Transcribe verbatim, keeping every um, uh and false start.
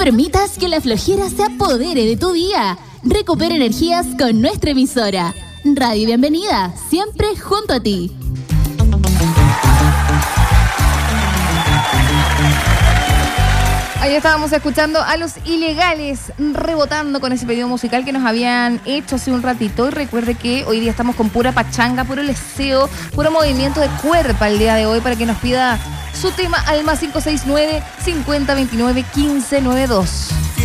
permitas que la flojera se apodere de tu día. Recupera energías con nuestra emisora. Radio Bienvenida, siempre junto a ti. Ahí estábamos escuchando a Los Ilegales, rebotando con ese pedido musical que nos habían hecho hace un ratito. Y recuerde que hoy día estamos con pura pachanga, puro leseo, puro movimiento de cuerpo el día de hoy, para que nos pida su tema al más cinco seis nueve, cincuenta veintinueve, quince noventa y dos.